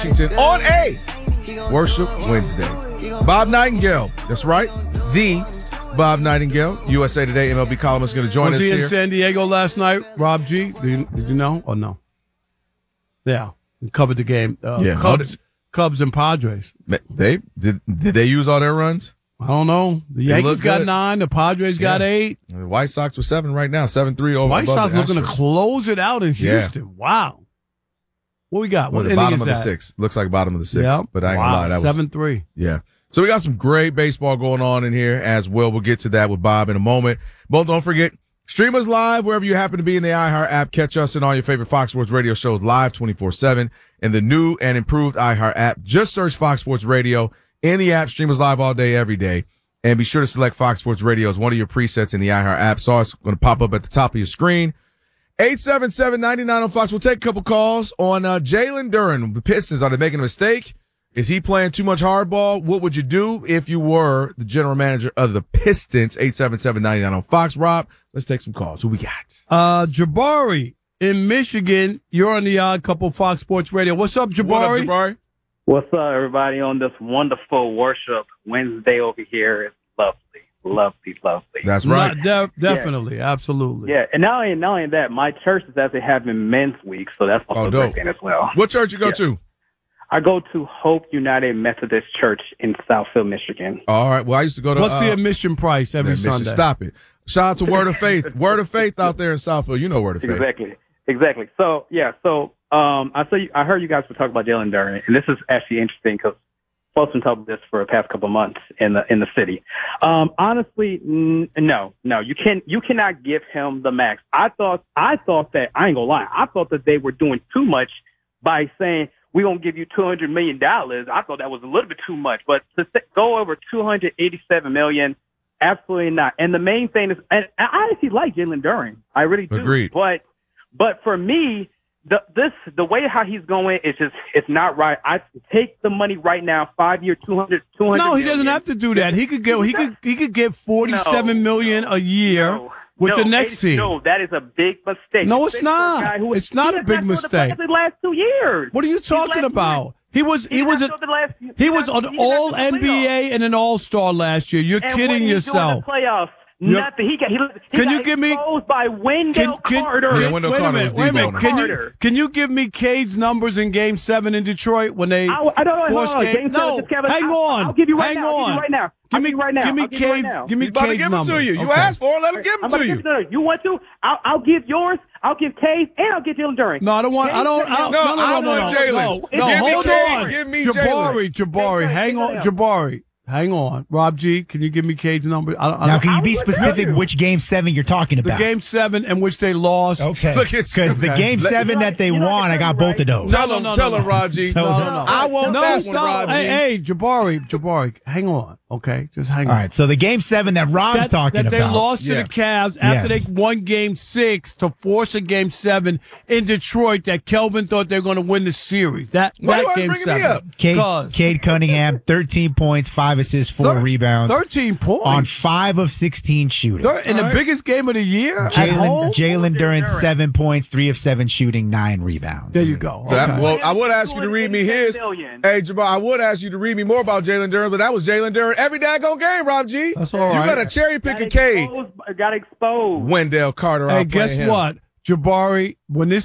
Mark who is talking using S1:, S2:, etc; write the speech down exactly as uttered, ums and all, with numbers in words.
S1: Washington on a Worship Wednesday. Bob Nightingale, that's right, the Bob Nightingale, U S A Today M L B columnist, going to join
S2: Was
S1: us
S2: he in
S1: here.
S2: San Diego last night, Rob G? Did you, did you know or no? Yeah, he covered the game. Uh,
S1: Yeah.
S2: Cubs, Cubs and Padres.
S1: They did. Did they use all their runs?
S2: I don't know. The Yankees
S1: looked
S2: got
S1: good.
S2: nine. The Padres got
S1: Yeah.
S2: eight.
S1: The White Sox were seven right now, seven three over.
S2: White
S1: above
S2: Sox
S1: the
S2: looking to
S1: Astros.
S2: close it out in
S1: Yeah.
S2: Houston. Wow. What we got?
S1: Well,
S2: What
S1: the
S2: inning
S1: bottom
S2: is
S1: of the
S2: that?
S1: sixth. Looks like bottom of the sixth.
S2: Yeah.
S1: But I ain't
S2: wow.
S1: gonna lie, that was
S2: seven three.
S1: yeah. So we got some great baseball going on in here as well. We'll get to that with Bob in a moment. But don't forget, stream us live wherever you happen to be in the iHeart app. Catch us in all your favorite Fox Sports Radio shows live twenty-four seven in the new and improved iHeart app. Just search Fox Sports Radio in the app. Stream us live all day, every day. And be sure to select Fox Sports Radio as one of your presets in the iHeart app. So it's going to pop up at the top of your screen. eight seven seven, nine nine on Fox. We'll take a couple calls on uh, Jalen Duren. The Pistons, are they making a mistake? Is he playing too much hardball? What would you do if you were the general manager of the Pistons? eight seven seven, nine nine on Fox. Rob, let's take some calls. Who we got?
S2: Uh, Jabari in Michigan. You're on the Odd Couple Fox Sports Radio. What's up, Jabari?
S1: What up, Jabari?
S3: What's up, everybody, on this wonderful worship Wednesday over here? It's lovely, lovely, lovely.
S1: That's right.
S2: Not de- definitely, yeah. Absolutely.
S3: Yeah, and not only, not only that, my church is actually having Men's Week, so that's also
S1: Oh,
S3: a
S1: dope.
S3: great thing as well.
S1: What church you go
S3: Yeah.
S1: to?
S3: I go to Hope United Methodist Church in Southfield, Michigan.
S1: All right. Well, I used to go to.
S2: What's
S1: uh,
S2: the admission price every
S1: admission-
S2: Sunday?
S1: Stop it. Shout out to Word of Faith. Word of Faith out there in Southfield. You know Word of Faith.
S3: Exactly, exactly. So, yeah, so um, I saw you, I heard you guys were talking about Jalen Duren, and this is actually interesting because folks been talking about this for the past couple of months in the in the city. Um, honestly, n- no, no, you can you cannot give him the max. I thought I thought that I ain't gonna lie. I thought that they were doing too much by saying we're gonna give you two hundred million dollars. I thought that was a little bit too much, but to say, go over two hundred eighty-seven million, absolutely not. And the main thing is, and I actually like Jalen Duren, I really do.
S1: Agreed.
S3: But but for me, the this the way how he's going is just it's not right. I take the money right now, five year, two hundred, two hundred.
S2: No, he doesn't have to do that. He could get he could he could get forty-seven million a year
S3: No,
S2: with
S3: no,
S2: the next
S3: it's-
S2: team.
S3: No, that is a big mistake.
S2: No, it's
S3: Especially for a
S2: not.
S3: guy who is-
S2: It's not
S3: he
S2: a
S3: has
S2: big
S3: not showed
S2: mistake.
S3: The last two years.
S2: What are you
S3: These
S2: talking
S3: last
S2: about?
S3: years.
S2: He was he
S3: He's
S2: was
S3: not
S2: a,
S3: showed the last-
S2: he
S3: he's
S2: was
S3: not-
S2: an
S3: he's not
S2: all
S3: the
S2: N B A
S3: playoffs.
S2: and an All Star last year. You're
S3: And
S2: kidding
S3: what he
S2: yourself.
S3: Doing in the playoffs,
S2: Yep.
S3: nothing. He got he, he
S2: Can
S3: got
S2: you give me-
S3: exposed by Wendell Carter.
S1: Yeah, Wendell
S2: wait
S1: Carter
S2: a
S1: was
S2: minute, wait a
S1: Debo
S2: minute.
S1: now.
S2: Can you
S3: Carter.
S2: can you give me Cade's numbers in Game Seven in Detroit when they
S3: I, I don't know.
S2: forced
S3: Hold on.
S2: Game?
S3: Game seven,
S2: No,
S3: just Kevin,
S2: hang
S3: I'll,
S2: on.
S3: I'll give you right
S2: hang
S3: now. I'll On.
S2: on.
S3: give you right now.
S2: Give
S3: I'll
S2: me
S3: give you right now.
S2: give me
S3: I'll give you right
S2: Cade.
S3: now.
S2: Give me
S1: He's about to
S2: Cade's
S1: give them
S2: numbers.
S1: to you. You
S2: Okay.
S1: asked for it. Let him give
S3: I'm
S1: them
S3: about
S1: to
S3: to
S1: you.
S3: give you. You want to? I'll, I'll give yours. I'll give Cade, and I'll give Jalen Duren.
S2: No, I don't want. I don't. I don't
S1: No,
S2: no, no,
S1: I
S2: no, no,
S1: want
S2: no,
S1: Jalen's.
S2: no,
S1: Give
S2: no,
S1: me
S2: hold
S1: Cade.
S2: on.
S1: Give me
S2: Jabari,
S1: Jalen's.
S2: Jabari,
S3: Cade,
S2: hang
S3: Cade,
S2: on,
S3: Cade.
S2: Jabari, hang on. Rob G, can you give me Cade's number? I, I,
S4: Now, can you be
S3: I would
S4: specific
S3: tell you.
S4: which game seven you're talking
S2: the
S4: about?
S2: Game Seven in which they lost.
S4: Okay.
S1: Look at-
S4: Because the
S2: Okay.
S4: game
S1: Let-
S4: seven that they
S3: You know,
S4: won, I got
S3: right?
S4: both of those.
S1: Tell
S2: No,
S1: him,
S2: no, no,
S1: tell
S2: no.
S1: him, Rod G.
S4: So-
S2: No, no, no.
S1: I want
S2: no,
S1: that one,
S2: stop.
S1: Rod G.
S2: Hey, hey, Jabari, Jabari, hang on. Okay, just hang
S4: All
S2: on.
S4: right, so the game seven that Rob's
S2: that,
S4: talking
S2: that they
S4: about.
S2: lost to
S1: Yeah.
S2: the Cavs after
S4: Yes.
S2: they won Game Six to force a Game Seven in Detroit. That Kelvin thought they were going to win the series. That
S1: Why you
S2: that
S1: always
S2: Game
S1: bringing me
S2: Seven.
S1: up?
S4: Cade,
S2: Because
S4: Cade Cunningham, thirteen points, five assists, four
S2: thir-
S4: rebounds
S2: thirteen points
S4: on five of sixteen shooting.
S2: Thir- in
S1: All
S2: the
S1: right.
S2: biggest game of the year at home.
S4: Jalen Jalen Duren, seven points, three of seven shooting, nine rebounds.
S2: There you go.
S1: So that-
S2: Okay.
S1: well, I would ask you to read me his.
S3: Million.
S1: Hey, Jabbar, I would ask you to read me more about Jalen Duren, but that was Jalen Duren every daggone game, Rob G.
S2: That's all
S1: You
S2: right.
S1: got to cherry pick
S3: Got
S1: a Cade.
S3: exposed, got exposed.
S1: Wendell Carter.
S2: Hey,
S1: out
S2: guess
S1: playing him.
S2: what, Jabari? When this